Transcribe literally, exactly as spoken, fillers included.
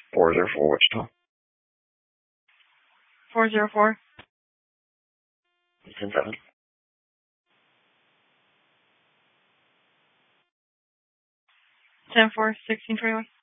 four zero four Wichita. four zero four. ten seven. ten four, sixteen twenty-one.